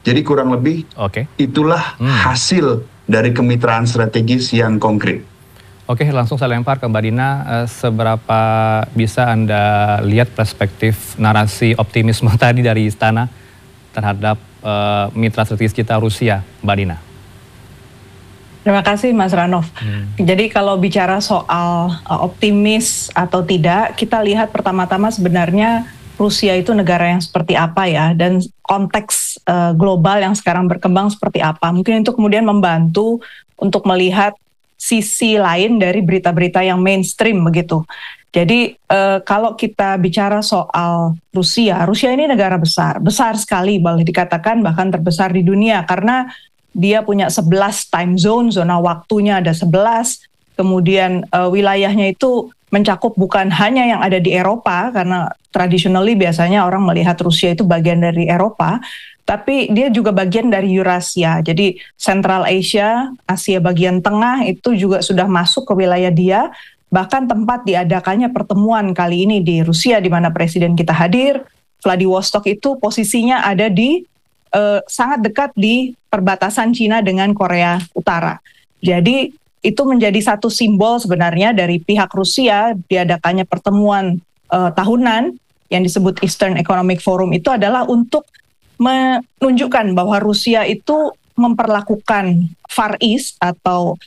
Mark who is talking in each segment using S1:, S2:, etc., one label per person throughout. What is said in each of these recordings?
S1: Jadi kurang lebih itulah hasil dari kemitraan strategis yang konkret.
S2: Oke, langsung saya lempar ke Mbak Dina, seberapa bisa Anda lihat perspektif narasi optimisme tadi dari Istana terhadap mitra strategis kita Rusia, Mbak Dina?
S3: Terima kasih Mas Ranov. Jadi kalau bicara soal optimis atau tidak, kita lihat pertama-tama sebenarnya Rusia itu negara yang seperti apa ya, dan konteks global yang sekarang berkembang seperti apa. Mungkin itu kemudian membantu untuk melihat sisi lain dari berita-berita yang mainstream begitu. Jadi kalau kita bicara soal Rusia ini negara besar sekali, boleh dikatakan bahkan terbesar di dunia karena dia punya 11 time zone, zona waktunya ada 11, kemudian wilayahnya itu mencakup bukan hanya yang ada di Eropa, karena traditionally biasanya orang melihat Rusia itu bagian dari Eropa, tapi dia juga bagian dari Eurasia. Jadi Central Asia, Asia bagian tengah itu juga sudah masuk ke wilayah dia. Bahkan tempat diadakannya pertemuan kali ini di Rusia di mana presiden kita hadir, Vladivostok itu posisinya ada di sangat dekat di perbatasan Cina dengan Korea Utara. Jadi itu menjadi satu simbol sebenarnya dari pihak Rusia diadakannya pertemuan tahunan yang disebut Eastern Economic Forum itu adalah untuk menunjukkan bahwa Rusia itu memperlakukan Far East atau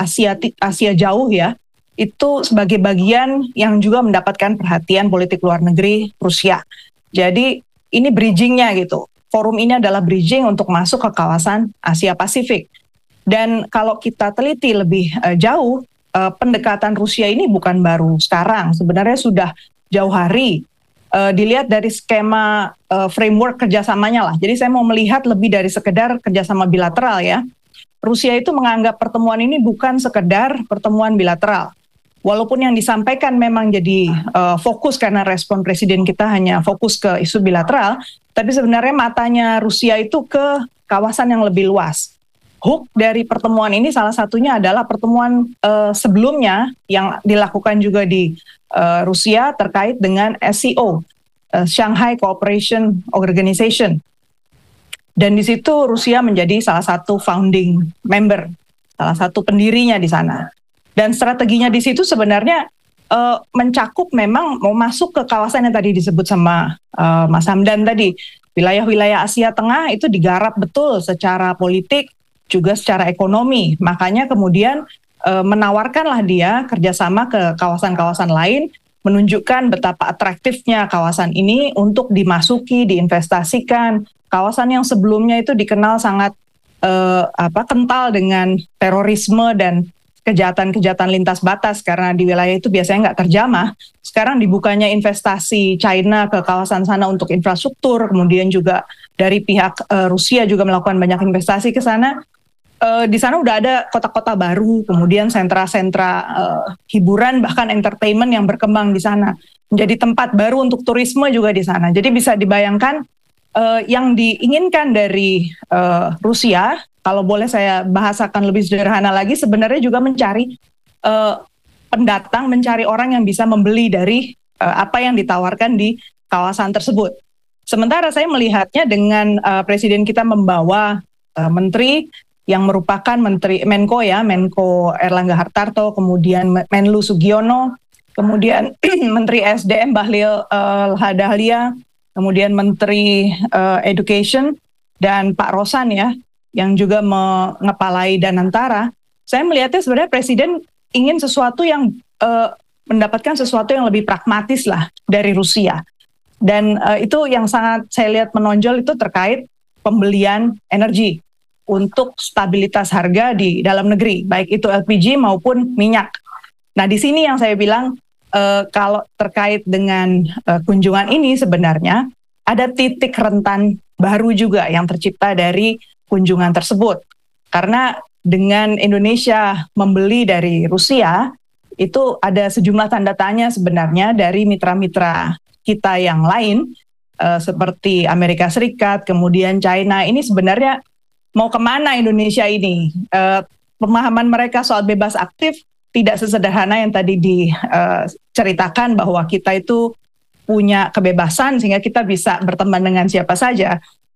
S3: Asia jauh ya, itu sebagai bagian yang juga mendapatkan perhatian politik luar negeri Rusia. Jadi ini bridgingnya gitu. Forum ini adalah bridging untuk masuk ke kawasan Asia Pasifik. Dan kalau kita teliti lebih jauh, pendekatan Rusia ini bukan baru sekarang, sebenarnya sudah jauh hari. Dilihat dari skema framework kerjasamanya lah. Jadi saya mau melihat lebih dari sekedar kerjasama bilateral ya. Rusia itu menganggap pertemuan ini bukan sekedar pertemuan bilateral. Walaupun yang disampaikan memang jadi fokus karena respon presiden kita hanya fokus ke isu bilateral, tapi sebenarnya matanya Rusia itu ke kawasan yang lebih luas. Hook dari pertemuan ini salah satunya adalah pertemuan sebelumnya yang dilakukan juga di Rusia terkait dengan SCO, Shanghai Cooperation Organization. Dan di situ Rusia menjadi salah satu founding member, salah satu pendirinya di sana. Dan strateginya di situ sebenarnya mencakup memang mau masuk ke kawasan yang tadi disebut sama Mas Hamdan tadi. Wilayah-wilayah Asia Tengah itu digarap betul secara politik, juga secara ekonomi. Makanya kemudian menawarkanlah dia kerjasama ke kawasan-kawasan lain, menunjukkan betapa atraktifnya kawasan ini untuk dimasuki, diinvestasikan. Kawasan yang sebelumnya itu dikenal sangat kental dengan terorisme dan kejahatan-kejahatan lintas batas karena di wilayah itu biasanya nggak terjamah. Sekarang dibukanya investasi China ke kawasan sana untuk infrastruktur, kemudian juga dari pihak Rusia juga melakukan banyak investasi ke sana. Di sana udah ada kota-kota baru, kemudian sentra-sentra hiburan bahkan entertainment yang berkembang di sana. Menjadi tempat baru untuk turisme juga di sana. Jadi bisa dibayangkan yang diinginkan dari Rusia, kalau boleh saya bahasakan lebih sederhana lagi, sebenarnya juga mencari pendatang, mencari orang yang bisa membeli dari apa yang ditawarkan di kawasan tersebut. Sementara saya melihatnya dengan presiden kita membawa menteri yang merupakan menteri Menko Erlangga Hartarto, kemudian Menlu Sugiono, kemudian Menteri SDM Bahlil Lahadalia, kemudian Menteri Education dan Pak Rosan ya, yang juga mengepalai Danantara. Saya melihatnya sebenarnya presiden ingin sesuatu yang mendapatkan sesuatu yang lebih pragmatis lah dari Rusia. Dan itu yang sangat saya lihat menonjol itu terkait pembelian energi untuk stabilitas harga di dalam negeri, baik itu LPG maupun minyak. Nah di sini yang saya bilang kalau terkait dengan kunjungan ini sebenarnya ada titik rentan baru juga yang tercipta dari kunjungan tersebut. Karena dengan Indonesia membeli dari Rusia, itu ada sejumlah tanda tanya sebenarnya dari mitra-mitra kita yang lain, seperti Amerika Serikat, kemudian China. Ini sebenarnya mau kemana Indonesia ini? Pemahaman mereka soal bebas aktif tidak sesederhana yang tadi diceritakan bahwa kita itu punya kebebasan sehingga kita bisa berteman dengan siapa saja.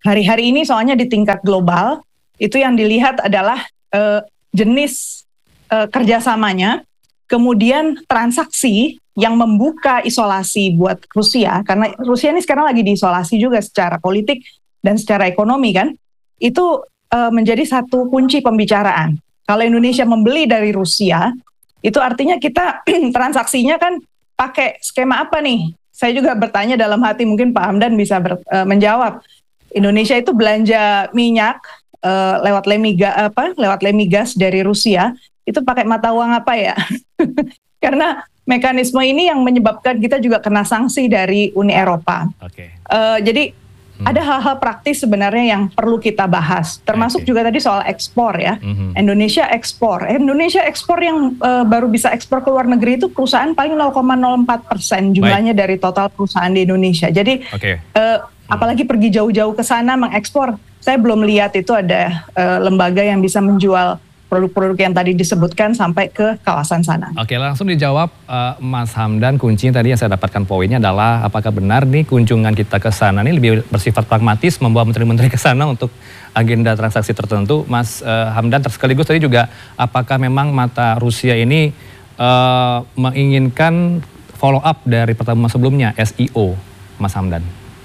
S3: hari-hari ini soalnya di tingkat global, itu yang dilihat adalah jenis kerjasamanya, kemudian transaksi yang membuka isolasi buat Rusia, karena Rusia ini sekarang lagi diisolasi juga secara politik dan secara ekonomi kan, itu menjadi satu kunci pembicaraan. Kalau Indonesia membeli dari Rusia, itu artinya kita transaksinya kan pakai skema apa nih? Saya juga bertanya dalam hati, mungkin Pak Hamdan bisa menjawab. Indonesia itu belanja minyak lewat lemi gas dari Rusia, itu pakai mata uang apa ya? Karena mekanisme ini yang menyebabkan kita juga kena sanksi dari Uni Eropa. Jadi ada hal-hal praktis sebenarnya yang perlu kita bahas, termasuk juga tadi soal ekspor ya. Indonesia ekspor yang baru bisa ekspor ke luar negeri itu perusahaan paling 0,04% jumlahnya dari total perusahaan di Indonesia. Jadi apalagi pergi jauh-jauh ke sana mengekspor, saya belum lihat itu ada lembaga yang bisa menjual produk-produk yang tadi disebutkan sampai ke kawasan sana.
S2: Oke, langsung dijawab Mas Hamdan. Kuncinya tadi yang saya dapatkan poinnya adalah apakah benar nih kunjungan kita ke sana ini lebih bersifat pragmatis, membawa menteri-menteri ke sana untuk agenda transaksi tertentu. Mas Hamdan, sekaligus tadi juga apakah memang mata Rusia ini menginginkan follow up dari pertemuan sebelumnya, SEO, Mas Hamdan?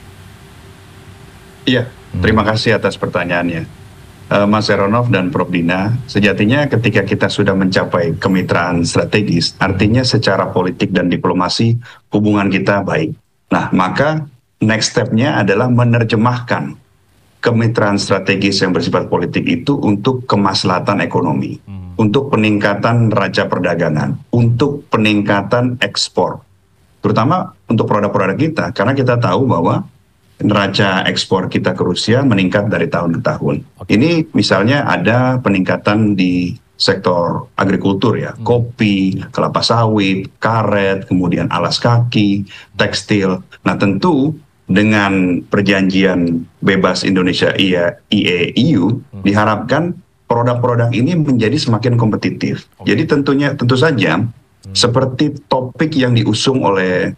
S1: Iya, terima kasih atas pertanyaannya. Mas Heranov dan Prof. Dina, sejatinya ketika kita sudah mencapai kemitraan strategis, artinya secara politik dan diplomasi hubungan kita baik. Nah, maka next step-nya adalah menerjemahkan kemitraan strategis yang bersifat politik itu untuk kemaslahatan ekonomi, untuk peningkatan neraca perdagangan, untuk peningkatan ekspor, terutama untuk produk-produk kita, karena kita tahu bahwa neraca ekspor kita ke Rusia meningkat dari tahun ke tahun. Ini misalnya ada peningkatan di sektor agrikultur ya, kopi, kelapa sawit, karet, kemudian alas kaki, tekstil. Nah tentu dengan perjanjian bebas Indonesia EU diharapkan produk-produk ini menjadi semakin kompetitif. Jadi tentu saja seperti topik yang diusung oleh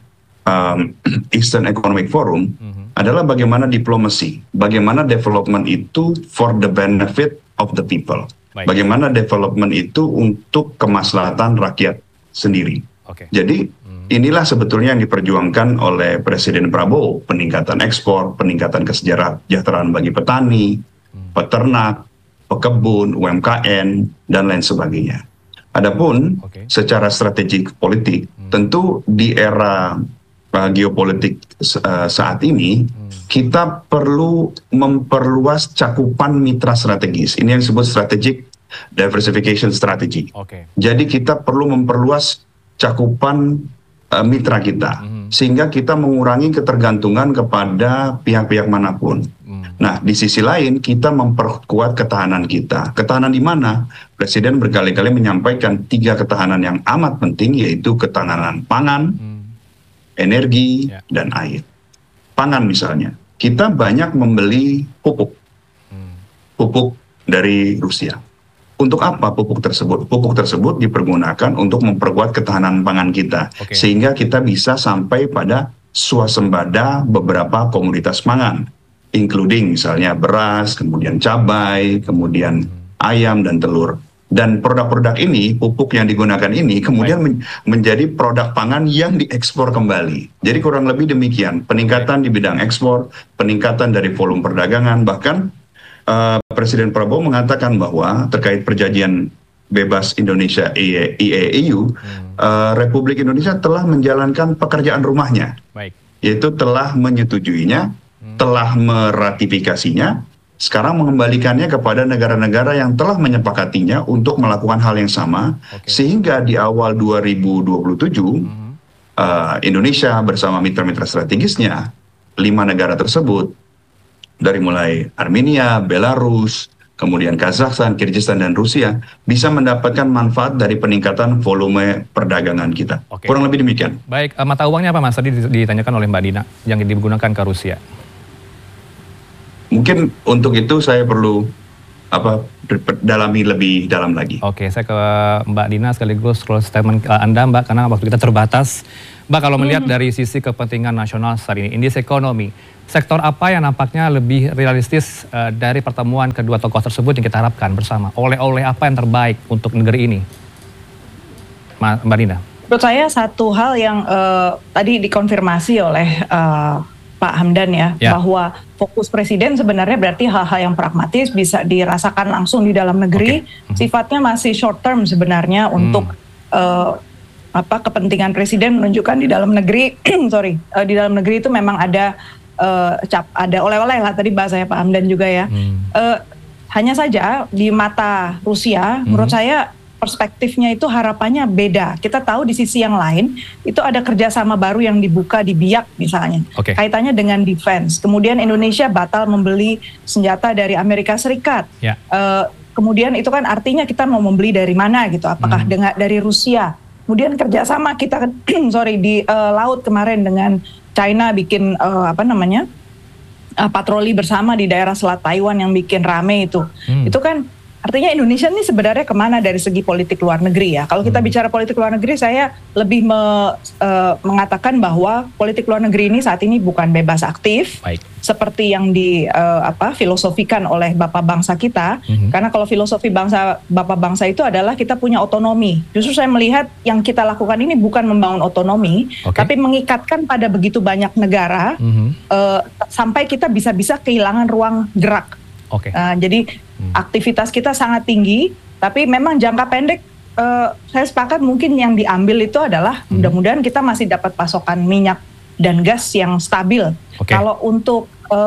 S1: Eastern Economic Forum adalah bagaimana diplomasi, bagaimana development itu for the benefit of the people. Bagaimana development itu untuk kemaslahatan rakyat sendiri. Jadi inilah sebetulnya yang diperjuangkan oleh Presiden Prabowo, peningkatan ekspor, peningkatan kesejahteraan bagi petani, peternak, pekebun, UMKM, dan lain sebagainya. Adapun secara strategik politik, tentu di era geopolitik saat ini, kita perlu memperluas cakupan mitra strategis. Ini yang disebut strategic diversification strategy. Jadi kita perlu memperluas cakupan mitra kita, sehingga kita mengurangi ketergantungan kepada pihak-pihak manapun. Nah, di sisi lain kita memperkuat ketahanan kita. Ketahanan di mana? Presiden berkali-kali menyampaikan 3 ketahanan yang amat penting, yaitu ketahanan pangan, energi, dan air. Pangan misalnya, kita banyak membeli pupuk dari Rusia. Untuk apa pupuk tersebut? Pupuk tersebut dipergunakan untuk memperkuat ketahanan pangan kita, sehingga kita bisa sampai pada swasembada beberapa komoditas pangan, including misalnya beras, kemudian cabai, kemudian ayam dan telur. Dan produk-produk ini, pupuk yang digunakan ini kemudian menjadi produk pangan yang diekspor kembali. Jadi kurang lebih demikian, peningkatan di bidang ekspor, peningkatan dari volume perdagangan, bahkan Presiden Prabowo mengatakan bahwa terkait perjanjian bebas Indonesia EU, Republik Indonesia telah menjalankan pekerjaan rumahnya, yaitu telah menyetujuinya, telah meratifikasinya, sekarang mengembalikannya kepada negara-negara yang telah menyepakatinya untuk melakukan hal yang sama, sehingga di awal 2027 Indonesia bersama mitra-mitra strategisnya 5 negara tersebut, dari mulai Armenia, Belarus, kemudian Kazakhstan, Kyrgyzstan, dan Rusia, bisa mendapatkan manfaat dari peningkatan volume perdagangan kita. Kurang lebih demikian.
S2: Baik, mata uangnya apa Mas? Tadi ditanyakan oleh Mbak Dina, yang digunakan ke Rusia.
S1: Mungkin untuk itu saya perlu dalami lebih dalam lagi.
S2: Oke, saya ke Mbak Dina sekaligus close statement Anda, Mbak, karena waktu kita terbatas. Mbak, kalau melihat dari sisi kepentingan nasional saat ini, indeks ekonomi, sektor apa yang nampaknya lebih realistis dari pertemuan kedua tokoh tersebut yang kita harapkan bersama? Oleh-oleh apa yang terbaik untuk negeri ini? Mbak Dina.
S3: Menurut saya satu hal yang tadi dikonfirmasi oleh Pak Hamdan ya, bahwa fokus presiden sebenarnya berarti hal-hal yang pragmatis bisa dirasakan langsung di dalam negeri, sifatnya masih short term sebenarnya untuk kepentingan presiden menunjukkan di dalam negeri, di dalam negeri itu memang ada oleh-oleh lah tadi bahasanya Pak Hamdan juga ya. Hanya saja di mata Rusia, menurut saya perspektifnya itu harapannya beda. Kita tahu di sisi yang lain itu ada kerjasama baru yang dibuka di Biak misalnya, kaitannya dengan defense. Kemudian Indonesia batal membeli senjata dari Amerika Serikat. Kemudian itu kan artinya kita mau membeli dari mana gitu? Apakah dari Rusia? Kemudian kerjasama kita di laut kemarin dengan China bikin patroli bersama di daerah Selat Taiwan yang bikin rame itu. Itu kan artinya Indonesia ini sebenarnya kemana dari segi politik luar negeri ya. Kalau kita bicara politik luar negeri, saya lebih mengatakan bahwa politik luar negeri ini saat ini bukan bebas aktif, seperti yang filosofikan oleh Bapak bangsa kita. Karena kalau filosofi Bapak bangsa itu adalah kita punya otonomi. Justru saya melihat yang kita lakukan ini bukan membangun otonomi, tapi mengikatkan pada begitu banyak negara, sampai kita bisa kehilangan ruang gerak. Jadi aktivitas kita sangat tinggi, tapi memang jangka pendek saya sepakat mungkin yang diambil itu adalah mudah-mudahan kita masih dapat pasokan minyak dan gas yang stabil. Kalau untuk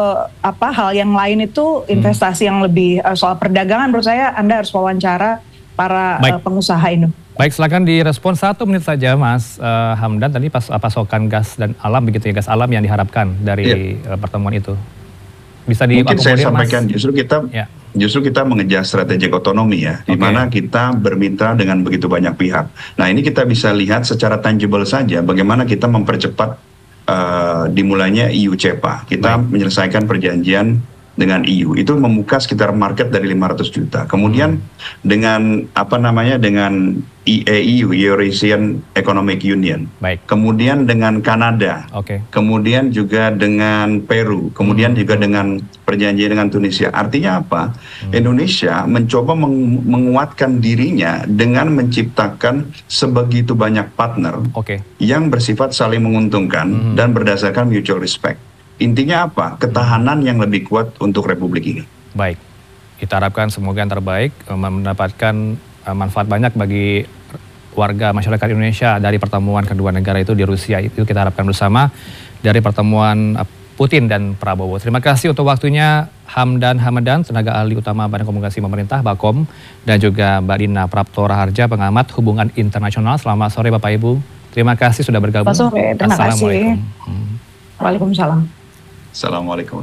S3: hal yang lain itu investasi yang lebih soal perdagangan, menurut saya Anda harus wawancara para pengusaha ini.
S2: Baik, silakan direspon 1 menit saja Mas Hamdan, tadi pasokan gas dan alam begitu ya, gas alam yang diharapkan dari pertemuan itu. Bisa
S1: mungkin saya sampaikan justru kita mengejar strategi otonomi ya, di mana kita bermitra dengan begitu banyak pihak. Nah ini kita bisa lihat secara tangible saja bagaimana kita mempercepat dimulainya EU CEPA. Kita menyelesaikan perjanjian dengan EU itu membuka sekitar market dari 500 juta. Kemudian dengan dengan EU, Eurasian Economic Union. Kemudian dengan Kanada. Kemudian juga dengan Peru. Kemudian juga dengan perjanjian dengan Tunisia. Artinya apa? Indonesia mencoba menguatkan dirinya dengan menciptakan sebegitu banyak partner yang bersifat saling menguntungkan dan berdasarkan mutual respect. Intinya apa? Ketahanan yang lebih kuat untuk Republik ini.
S2: Baik, kita harapkan semoga yang terbaik, mendapatkan manfaat banyak bagi warga masyarakat Indonesia dari pertemuan kedua negara itu di Rusia. Itu kita harapkan bersama dari pertemuan Putin dan Prabowo. Terima kasih untuk waktunya Hamdan Hamadan, tenaga ahli utama Badan Komunikasi Pemerintah Bakom, dan juga Mbak Dina Praptora Harja, pengamat hubungan internasional. Selamat sore Bapak Ibu. Terima kasih sudah bergabung.
S3: Selamat sore, terima kasih. Waalaikumsalam.
S1: Assalamualaikum.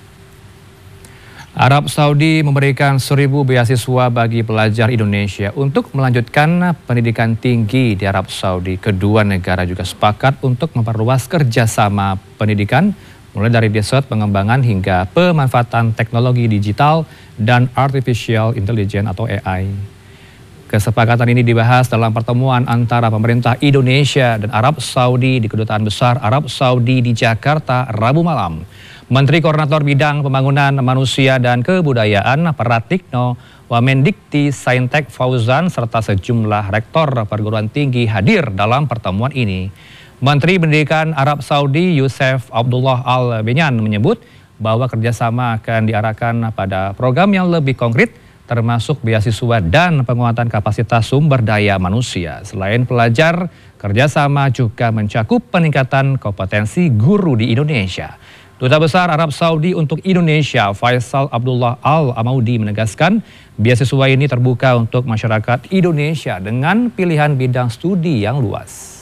S2: Arab Saudi memberikan 1.000 beasiswa bagi pelajar Indonesia untuk melanjutkan pendidikan tinggi di Arab Saudi. Kedua negara juga sepakat untuk memperluas kerjasama pendidikan, mulai dari riset pengembangan hingga pemanfaatan teknologi digital dan artificial intelligence atau AI. Kesepakatan ini dibahas dalam pertemuan antara pemerintah Indonesia dan Arab Saudi di Kedutaan Besar Arab Saudi di Jakarta Rabu malam. Menteri Koordinator Bidang Pembangunan Manusia dan Kebudayaan Pratikno Wamendikti Saintek Fauzan serta sejumlah rektor perguruan tinggi hadir dalam pertemuan ini. Menteri Pendidikan Arab Saudi Yusef Abdullah Al-Benyan menyebut bahwa kerjasama akan diarahkan pada program yang lebih konkret, termasuk beasiswa dan penguatan kapasitas sumber daya manusia. Selain pelajar, kerjasama juga mencakup peningkatan kompetensi guru di Indonesia. Duta Besar Arab Saudi untuk Indonesia Faisal Abdullah Al-Amaudi menegaskan beasiswa ini terbuka untuk masyarakat Indonesia dengan pilihan bidang studi yang luas.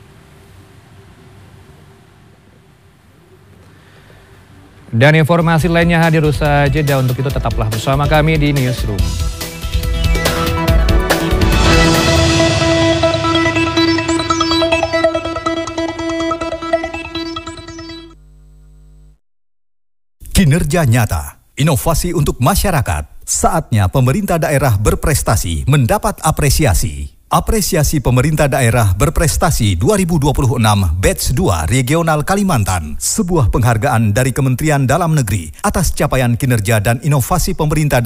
S2: Dan informasi lainnya hadir usai jeda, untuk itu tetaplah bersama kami di Newsroom.
S4: Kinerja nyata, inovasi untuk masyarakat, Saatnya pemerintah daerah berprestasi mendapat apresiasi. Apresiasi Pemerintah Daerah Berprestasi 2026 Batch 2 Regional Kalimantan. Sebuah penghargaan dari Kementerian Dalam Negeri atas capaian kinerja dan inovasi pemerintah